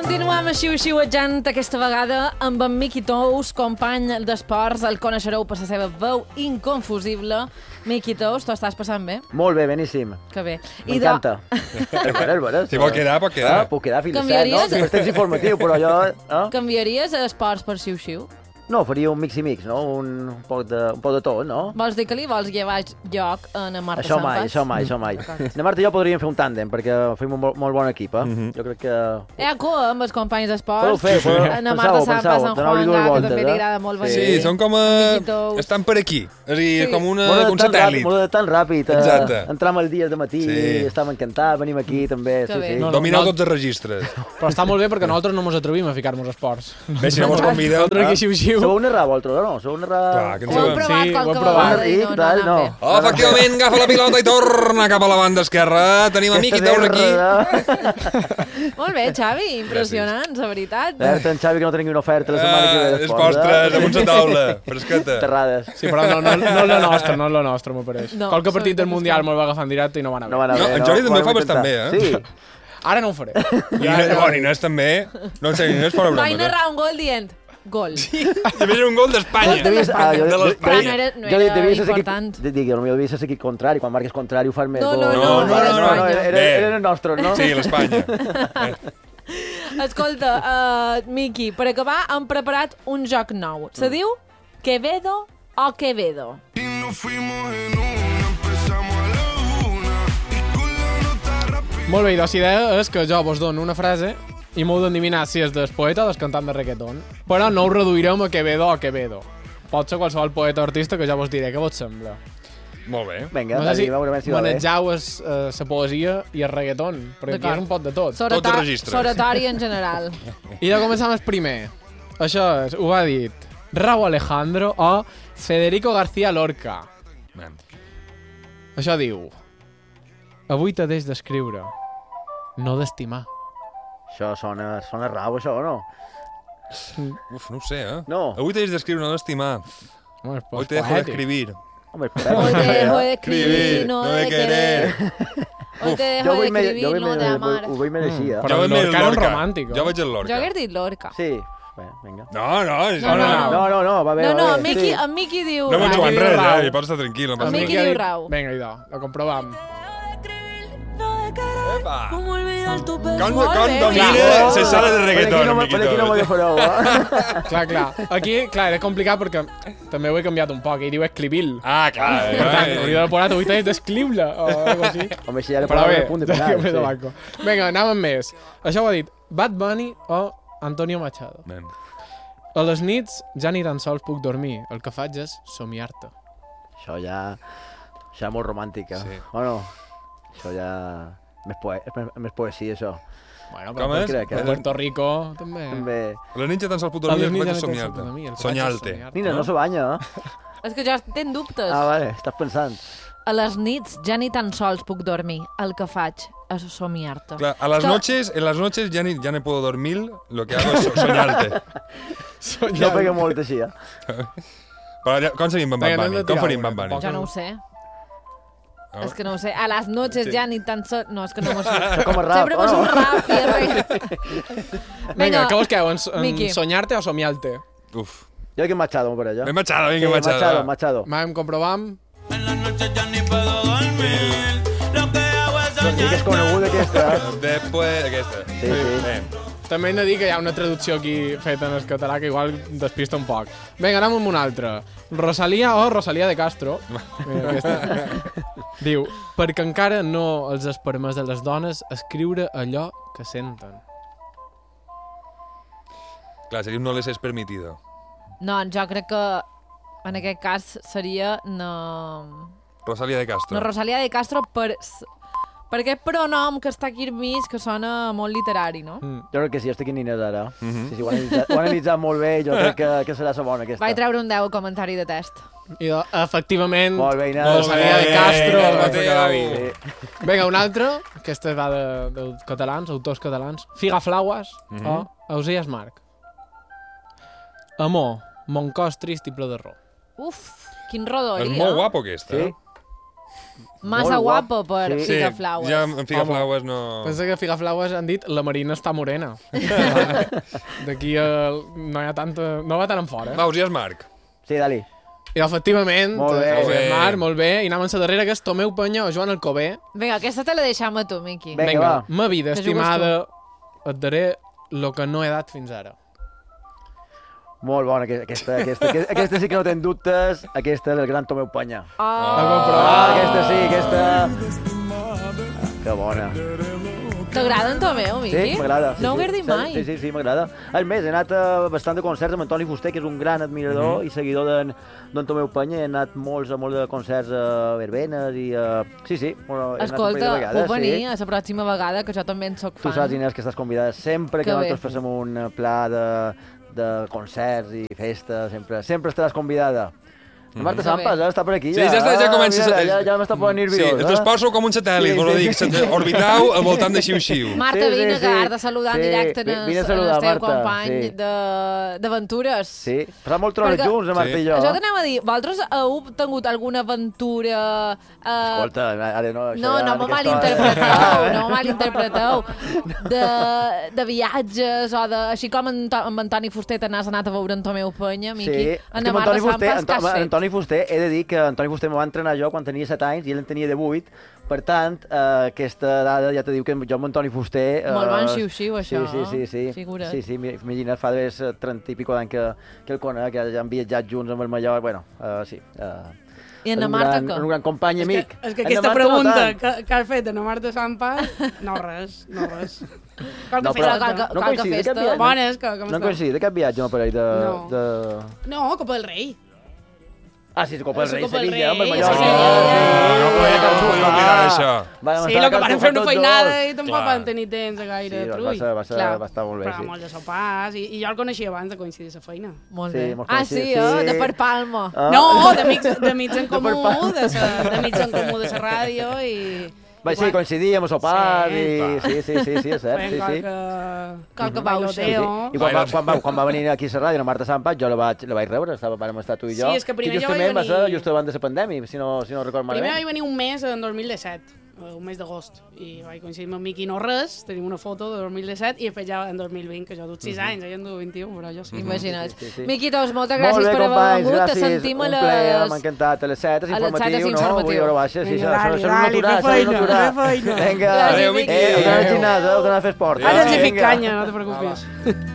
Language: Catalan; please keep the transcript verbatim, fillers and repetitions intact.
Continuem xiu-xiuejant aquesta vegada amb en Miqui Tous, company d'esports. El coneixereu per la seva veu inconfusible. Miqui Tous, t'ho estàs passant bé? Molt bé, beníssim. Que bé. M'encanta. El veres, el veres. Si pot quedar, pot quedar. Ah, puc quedar fins a set, no? Després temps informatiu, però jo... Eh? Canviaries esports per xiu-xiu? No, faria un mix i mix, no? Un, un, poc de, un poc de tot, no? Vols dir que li vols llevar lloc a na Marta això mai, Sampas? això mai, això mai. Na Marta i jo podríem fer un tàndem, perquè fem un molt, molt bon equip, eh? Mm -hmm. Jo crec que... Hi ha cua amb els companys d'esports. Podeu fer, podeu... Na Marta Sampas, en Juan Gà, que voltes, també li eh? agrada molt venir. Sí, són com a... Estan per aquí. És a dir, Sí. com, una, Molt com un satèl·lit. Molt de tan ràpid. Eh? Exacte. Entram el dia de matí, Sí. estàvem encantats, venim aquí també. Que Sí, bé. sí. No, no. Domineu tots els registres. Però està molt bé perquè nosaltres no ens atrevim a ficar-nos a esports. Bé, si no mos conviden... Nosaltres aquí xiu-xiu. Sou un errar, vosaltres, no? Sou un errar... Clar, que ens Ho hem sabem. provat Sí, ho qualque hem provat. vegada i no, no, Tal, no, no. no. Oh, efectivament, agafa la pilota i torna cap a la banda esquerra. Tenim a Miqui Tous aquí. Molt bé, Xavi, impressionant, la veritat. Alerta en Xavi que no tenim una oferta la setmana que ve Ah, d'esports. és postres, damunt la taula, fresqueta. Terrades. Sí, però no, no, no és la nostra, no és la nostra, m'apareix. No, Qualque partit del sobretot Mundial és que- me'l va agafar en directe i no va anar bé. No va anar No, bé, en Jordi també Ho fa vam bastant intentar. bé, eh? Sí. Ara no ho faré. I, bueno, i no és també... No sé, no és fora Vaig bromes, eh? narrar un gol dient gol. També era un gol d'Espanya. Devies, ah, jo, De jo, l'Espanya. Però no era, no jo era devia ser important. equip, digui, potser devia ser l'equip contrari, quan marques contrari ho fas més. No, gol. no, no, no, no, no, no, era, Bé. era el nostre, no? Sí, l'Espanya. Escolta, uh, Miqui, per acabar hem preparat un joc nou. Se diu Quevedo o Quevedo. Molt bé, i la idea és que jo vos dono una frase i m'heu d'endevinar si és del poeta o del cantant de reggaeton. Però no ho reduirem a Quevedo o Quevedo. Pot ser qualsevol poeta o artista que ja vos diré què vos sembla. Molt bé. Vinga, No sé si si veurem si va bé. manegeu la poesia i el reggaeton, perquè aquí D'acord. és un pot de tot. Sorata- Tots els registres. Soratori en general. I de començar amb el primer. Això és, ho ha dit Raúl Alejandro o Federico García Lorca. Man. Això diu: avui t'he deix d'escriure, no d'estimar. Això sona, sona rau, això, o no? Uf, no ho sé, eh? No. Avui t'has d'escriure, no d'estimar. Home, és Hoy te dejo de poètic. escribir. Home, Hoy te dejo de escribir, Escribir, no no de de querer. querer. Hoy te dejo Jo de vull, me, escribir, jo vull, no me, de amar. ho vull mereixia. Però Jo el veig Lorca era un Lorca. romàntic, Jo o? veig el Lorca. Jo hagués dit Lorca. Sí, bé, vinga. No, no, és... No, no, no. No, no, no, va bé, No, no, va en bé. Miqui, sí. en Miqui diu... No m'ho Rau. jugant Miqui res, Rau. eh? I pots estar tranquil. No El passa Miqui res. diu Rau. Vinga, idò, la comprovam. Epa! Com, Molt com bé. domina Clar. se sale de Per reggaeton, aquí no, Miqui per aquí no Tous. m'ho fareu, eh? Clar, clar. Aquí, clar, era complicat perquè també ho he canviat un poc. Ell diu escrivir. Ah, clar. Per tant, eh? hauria de posar avui t'he d'escriure o alguna així. Home, si ja le Però posava bé, el punt de que penal. més de Sí. banco. Vinga, anàvem amb més. Això ho ha dit Bad Bunny o Antonio Machado. Man. A les nits ja ni tan sols puc dormir. El que faig és somiar-te. Això ja... Això és molt romàntic, eh? Sí. O no? Això ja... Més, poe... és més, més poesia, això. Bueno, Com però és? crec, eh? a Puerto Rico també. També... La ninja tan sols pot A dormir, les el nits que ja vaig no a tens somiar-te. somiar-te. Somiar-te. Soñar-te. Nina, no se banya, eh? És que jo tenc dubtes. Ah, vale, estàs pensant. A les nits ja ni tan sols puc dormir. El que faig és somiar-te. Clar, a las Que- noches, en las noches ya ni, ya no puedo dormir, lo que hago es so- soñarte. No pegué molt així, eh? Però ja, com seguim amb Bad Vinga, anem Bunny? de Com tirar farim una, Bad Bunny? tampoc. Jo no ho sé. Oh. És que no ho sé. A les noches Sí. ja ni tan sols... No, és que no m'ho sé. Això com a rap, Sempre o m'ho no? surt rap i res. Vinga, què busqueu? En, Miqui. en soñar-te o somiar-te? Uf. Jo que Machado, per allò. Ben Machado, Sí, vinga, Machado. Machado, va. Machado. Vam comprovam. En las noches ya ni puedo dormir. Lo que hago es Sí que és soñar. coneguda, aquesta. eh? Després, aquesta. Sí, sí. Bé. També hem de dir que hi ha una traducció aquí feta en el català que igual despista un poc. Vinga, anem amb una altra. Rosalía o Rosalía de Castro. Mira, aquesta. Diu, perquè encara no els és permès de les dones escriure allò que senten. Clar, seria un no les és permitido. No, jo crec que en aquest cas seria no... Rosalía de Castro. no Rosalía de Castro per, per aquest pronom que està aquí mig que sona molt literari, no? Mm. Jo crec que sí, estic en Nines ara. Mhm. Sí, sí, ho ha analitzat, ho ha analitzat molt bé i jo crec que, que serà la bona, aquesta. Vaig treure un deu comentari de test. I de, efectivament, Molt bé, Inés. Rosalía de Castro Molt el bé, vaig acabar Mateu. dir. Sí. Vinga, un altre, que este va de, de catalans, autors catalans. Figa Flaues Mhm. o Ausias Marc. Amor, mon cos trist i ple de ro. Uf, quin rodó, És molt guapo, aquesta. Sí. eh? Massa Molt guapo guap. per Sí. Figaflaues. Ja en Figaflaues no... Pensa que Figaflaues han dit la Marina està morena. D'aquí el... no hi ha tanta... no va tan en fora. Vaus, ja és Marc. Sí, Dali. I efectivament, Molt bé. eh, Molt bé. Marc, molt bé, i anem a la darrera, que és Tomeu Penya o Joan Alcover. Vinga, aquesta te la deixam a tu, Miqui. Vinga, Vinga, va. ma vida Que jugues estimada, et daré lo que no he dat fins ara. Molt bona, aquesta, aquesta, aquesta, aquesta sí que no tenen dubtes. Aquesta és el gran Tomeu Penya. Oh. Ah, aquesta sí, aquesta... Que bona. T'agrada en Tomeu, Miqui? Sí, m'agrada. Sí, No ho sí. hagués dit Sí, mai. Sí, sí, sí, m'agrada. A més, he anat a bastant de concerts amb Antoni Fuster, que és un gran admirador Mhm. i seguidor d'en d'en Tomeu Penya. He anat molts a molts de concerts a Verbenes i a... Sí, sí. Bueno, he anat un parell de Escolta, vegades, puc venir sí. a la pròxima vegada, que jo també en soc Tu fan. saps, Inés, que estàs convidada sempre que, Que bé. nosaltres passem un pla de, de concerts i festes. Sempre, sempre estaràs convidada. La Marta Que bé. Sampas, eh, està per aquí. Sí, ja està, ja comença... Mira, ja, ja m'està posant nerviós. Sí, us poso com un satèl·lit, Sí, vos ho sí, dic. sí. Orbitau al voltant de xiu-xiu. Marta, Sí, sí, vine, sí. que has de saludar en Sí, directe en vi- el, vine a en saludar, el teu Marta, company sí. de- d'aventures. Sí, passat molt trones Perquè- junts, la Marta Sí. i jo. Això t'anem a dir, vosaltres heu tingut alguna aventura... Eh, Escolta, ara no... això no, ja no me d'aquesta malinterpreteu, hora. no me malinterpreteu. De, de viatges o de... Així com en, To- amb Antoni Fuster t'has anat a veure en Tomeu Penya, Miqui. Sí, és En que amb Marta Antoni Fuster, Sampas, què has Anto- fet? Antoni Fuster, he de dir que Antoni Fuster me va entrenar jo quan tenia set anys i ell en tenia de vuit. Per tant, eh, aquesta dada ja te diu que jo amb Antoni Fuster... Eh, Molt bon xiu-xiu, sí, això, Sí, sí, sí. figura't. Sí, sí, mi- imagina't, fa d'haver trenta i pico d'any que, que el conec, que ja han viatjat junts amb el Mallorca, bueno, uh, sí. Uh, I en la un Marta, gran, què? un gran company i És que, amic. és que En la aquesta Marta no pregunta tant. que, que has fet a la Marta Sampa, no res, no res. Qualque No, no, però- qualque- no festa. qualque coincide, festa. cap viatge. Bones, que, que No m'està- han coincidit cap viatge amb aparell de... No. de... No, Copa del Rei. Ah, sí, Copa del Sí, Rei, Copa del Sevilla, amb el Rei, Mallorca. sí, Ah, no podia- no podia oblidar això. Vam Sí, estar el que a van Can fer una tots feinada dos. i tampoc Clar. van tenir temps de gaire Sí, va trull. ser- va ser- Clar. va estar molt bé, Però sí. molt de sopars, i, i jo el coneixia abans de coincidir a la feina. Molt Sí, bé. mos Ah, coneixia, sí, eh? sí. De per Palma. Ah. No, d'amics d'amics en per comú, part. de, sa, d'amics en comú de la ràdio i... Va, sí, coincidíem a sopar Sí. i... Sí, sí, sí, sí, és cert, Fent sí, sí. qualque... Qualque bailoteo. bauxa. Sí, sí. I quan va, quan, va, quan va venir aquí a la ràdio, la Marta Sampas, jo la vaig, la vaig rebre, estava, vam estar tu i jo. Sí, és que primer I jo vaig justament va ser venir- just abans de la pandèmia, si no, si no record Primer malament. vaig venir un mes en dos mil disset, eh, un mes d'agost, i vaig coincidir amb en Miqui no res, tenim una foto de dos mil disset, i després ja en dos mil vint, que jo he dut sis anys, ella en du vint-i-u, però jo sí. Imagina't. Sí, sí, sí. Miquitos, moltes Molt gràcies bé, per haver companys, vengut. Te gràcies. sentim a Un plaer, m'ha les... encantat. A les set, és a les set és informatiu, no? informatiu. Avui a hora baixa, sí, Vinga, això, dale, això és un dale, aturar, fer això és un feina, aturar. fer feina. Vinga, Gràcies, Adéu, Miqui. Miqui. eh, heu d'anar al gimnàs, heu d'anar a fer esport. Ara els hi Vinga. fic canya, no te preocupis.